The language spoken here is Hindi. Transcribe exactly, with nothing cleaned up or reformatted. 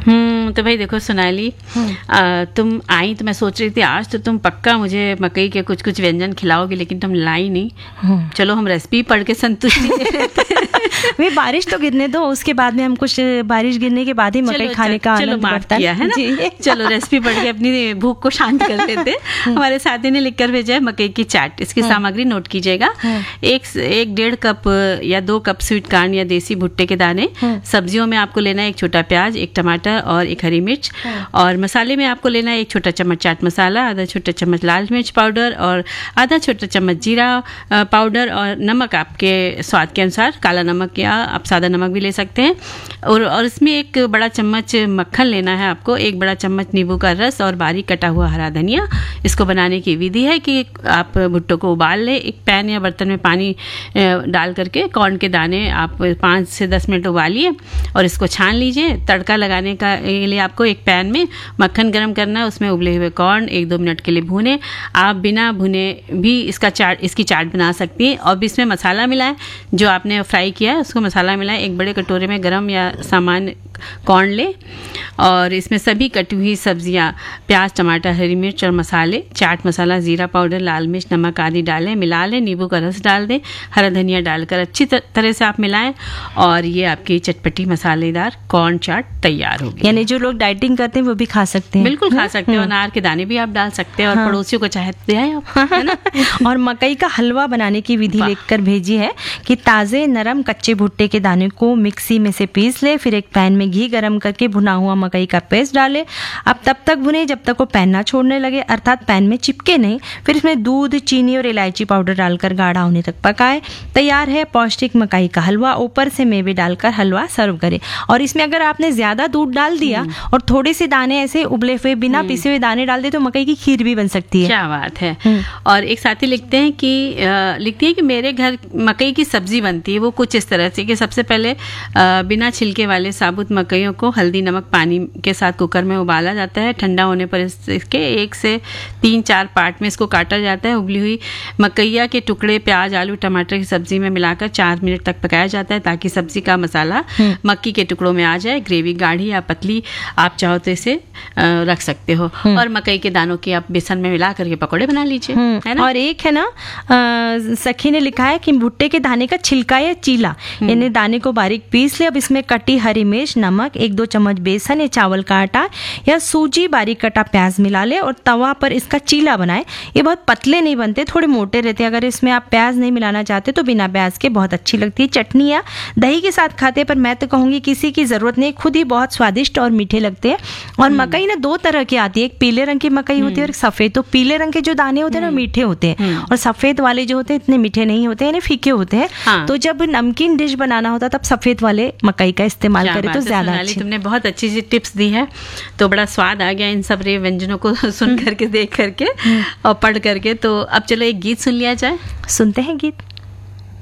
हम्म तो भाई देखो सोनाली, आ, तुम आई तो मैं सोच रही थी आज तो तुम पक्का मुझे मकई के कुछ कुछ व्यंजन खिलाओगी, लेकिन तुम लाई नहीं। चलो हम रेसिपी पढ़ के संतुष्टि वे बारिश तो गिरने दो, उसके बाद में हम कुछ बारिश गिरने के बाद ही मकई खाने का आनंद बढ़ता है ना। चलो रेसिपी पढ़ के अपनी भूख को शांत कर लेते। हमारे साथी ने लिखकर भेजा है मकई की चाट। इसकी सामग्री नोट कीजिएगा। एक एक डेढ़ कप या दो कप स्वीट कॉर्न या देसी भुट्टे के दाने। सब्जियों में आपको लेना है एक छोटा प्याज, एक टमाटर और एक हरी मिर्च। और मसाले में आपको लेना है एक छोटा चम्मच चाट मसाला, आधा छोटा चम्मच लाल मिर्च पाउडर और आधा छोटा चम्मच जीरा पाउडर और नमक आपके स्वाद के अनुसार, काला नमक या आप सादा नमक भी ले सकते हैं। और और इसमें एक बड़ा चम्मच मक्खन लेना है आपको, एक बड़ा चम्मच नींबू का रस और बारीक कटा हुआ हरा धनिया। इसको बनाने की विधि है कि आप भुट्टो को उबाल लें। एक पैन या बर्तन में पानी डाल करके कॉर्न के दाने आप पाँच से दस मिनट उबालिए और इसको छान लीजिए। तड़का लगाने का लिए आपको एक पैन में मक्खन गर्म करना है, उसमें उबले हुए कॉर्न एक दो मिनट के लिए भूने। आप बिना भुने भी इसका चाट इसकी चाट बना सकती हैं। और इसमें मसाला मिलाएं, जो आपने फ्राई किया है उसको मसाला मिलाएं। एक बड़े कटोरे में गरम या सामान्य कॉर्न ले और इसमें सभी कटी हुई सब्जियां, प्याज, टमाटर, हरी मिर्च और मसाले, चाट मसाला, जीरा पाउडर, लाल मिर्च, नमक आदि डालें, मिला लें। नींबू का रस डाल दें, हरा धनिया डालकर अच्छी तरह से आप मिलाएं और ये आपकी चटपटी मसालेदार कॉर्न चाट तैयार होगी। यानी जो लोग डाइटिंग करते हैं वो भी खा सकते हैं। बिल्कुल खा सकते हैं। और अनार के दाने भी आप डाल सकते हैं और हाँ। पड़ोसियों को चाहे दे आए आप, है ना। और मकई का हलवा बनाने की विधि लिखकर भेजी है कि ताजे नरम कच्चे भुट्टे के दाने को मिक्सी में से पीस ले, फिर एक पैन में घी गरम करके भुना हुआ मकई का पेस्ट डाले। अब तब तक भुने जब तक वो पैन ना छोड़ने लगे, अर्थात पैन में चिपके नहीं। फिर इसमें दूध, चीनी और इलायची पाउडर डालकर गाढ़ा होने तक पकाए। तैयार है पौष्टिक मकई का हलवा। ऊपर से मेवे डालकर हलवा सर्व करें। और इसमें अगर आपने ज्यादा दूध डाल दिया और थोड़े से दाने ऐसे उबले हुए बिना पिसे हुए दाने डाल दे तो मकई की खीर भी बन सकती है। क्या बात है। और एक साथी लिखते हैं कि लिखती है कि मेरे घर मकई की सब्जी बनती है, वो कुछ इस तरह से कि सबसे पहले बिना छिलके वाले साबुत मकइयों को हल्दी नमक पानी के साथ कुकर में उबाला जाता है। ठंडा होने पर इसके एक से तीन चार पार्ट में इसको काटा जाता है। उबली हुई मकइया के टुकड़े प्याज, आलू, टमाटर की सब्जी में मिलाकर चार मिनट तक पकाया जाता है ताकि सब्जी का मसाला मक्की के टुकड़ों में आ जाए। ग्रेवी गाढ़ी या पतली आप चाहो तो इसे रख सकते हो। और मकई के दानों की आप बेसन में मिला करके पकौड़े बना लीजिए, है ना। और एक है ना आ, सखी ने लिखा है कि भुट्टे के दाने का छिलका या चीला, यानी दाने को बारीक पीस ले। अब इसमें कटी हरी मिर्च, नमक, एक दो चम्मच बेसन या चावल का आटा या सूजी, बारीक कटा प्याज मिला ले और तवा पर इसका चीला बनाए। ये बहुत पतले नहीं बनते, थोड़े मोटे रहते हैं। अगर इसमें आप प्याज नहीं मिलाना चाहते तो बिना प्याज के बहुत अच्छी लगती है। चटनी या दही के साथ खाते, पर मैं तो कहूंगी किसी की जरूरत नहीं, खुद ही बहुत स्वादिष्ट और मीठे लगते हैं। और मकई ना दो तरह की आती है, एक पीले रंग की मकई होती है और सफेद। तो पीले रंग के जो दाने होते हैं ना मीठे होते हैं और सफेद वाले जो होते हैं इतने मीठे नहीं होते हैं, फीके होते हैं। हाँ। तो जब नमकीन डिश बनाना होता तब सफेद वाले मकई का इस्तेमाल करें तो ज्यादा अच्छी। तुमने बहुत अच्छी सी टिप्स दी है, तो बड़ा स्वाद आ गया इन सब रे व्यंजनों को सुन करके, देख करके और पढ़ करके। तो अब चलो एक गीत सुन लिया जाए। सुनते हैं गीत।